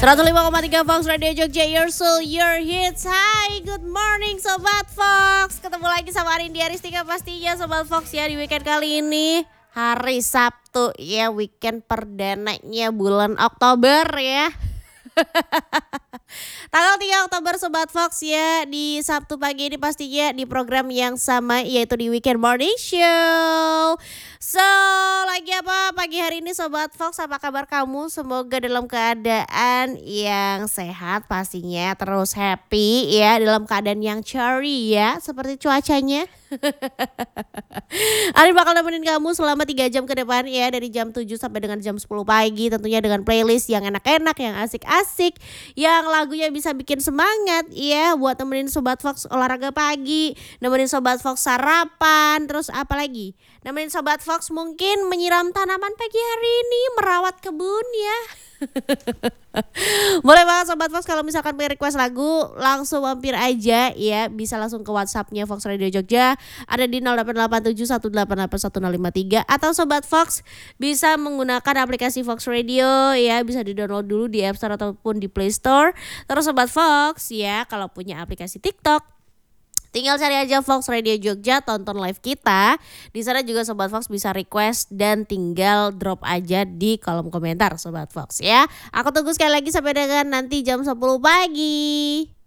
105,3 Fox Radio Jogja, your soul, your hits. Hai, good morning Sobat Fox. Ketemu lagi sama Arindy Aristika pastinya Sobat Fox ya di weekend kali ini. Hari Sabtu ya, weekend perdananya bulan Oktober ya. Tanggal 3 Oktober Sobat Fox ya. Di Sabtu pagi ini pastinya di program yang sama, yaitu di Weekend Morning Show. So, lagi apa pagi hari ini Sobat Fox? Apa kabar kamu? Semoga dalam keadaan yang sehat pastinya, terus happy ya, dalam keadaan yang ceria seperti cuacanya. Arin bakal nemenin kamu selama 3 jam ke depan ya, dari jam 7 sampai dengan jam 10 pagi, tentunya dengan playlist yang enak-enak, yang asik-asik, yang lagunya bisa bikin semangat ya, buat nemenin Sobat Fox olahraga pagi, nemenin Sobat Fox sarapan, terus apa lagi? Nemenin Sobat Fox mungkin menyiram tanaman pagi hari ini, merawat kebun ya. Boleh banget Sobat Fox, kalau misalkan pengen request lagu langsung mampir aja ya, bisa langsung ke WhatsAppnya Fox Radio Jogja, ada di 0887188153, atau Sobat Fox bisa menggunakan aplikasi Fox Radio ya, bisa di-download dulu di App Store ataupun di Play Store. Terus Sobat Fox ya, kalau punya aplikasi TikTok, tinggal cari aja Fox Radio Jogja, tonton live kita. Di sana juga Sobat Fox bisa request dan tinggal drop aja di kolom komentar Sobat Fox ya. Aku tunggu sekali lagi sampai dengan nanti jam 10 pagi.